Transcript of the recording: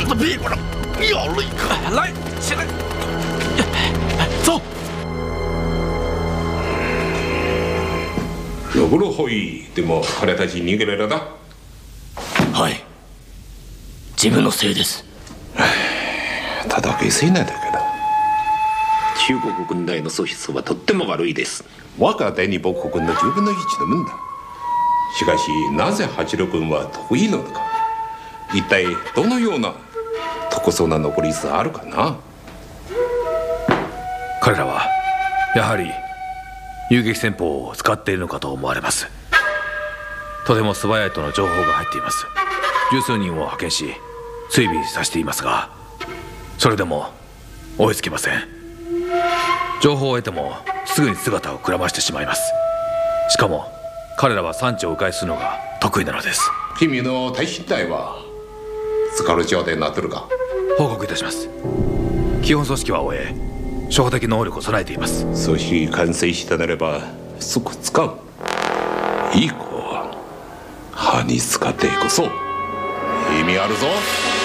子屁股上咬了一口。 来，起来，走。 ロブロホイでも彼たち逃げられた？ はい。自分のせいです。 ただ下水なんだけど。 中国軍隊の素質はとっても悪いです。 若手に母国の10分の1のもんだ。しかしなぜ八路軍は得意なのか。一体どのような得そうな残り数あるかな。 彼らはやはり遊撃戦法を使っているのかと思われます。とても素早いとの情報が入っています。十数人を派遣し追尾させていますが、それでも追いつけません。情報を得てもすぐに姿をくらましてしまいます。しかも彼らは山地を迂回するのが得意なのです。 君の対身隊はスカル状態になってるか。 報告いたします。基本組織は終え、初歩的能力を備えています。 組織完成したなれば即使う。いい子は歯に使っていこそ意味あるぞ。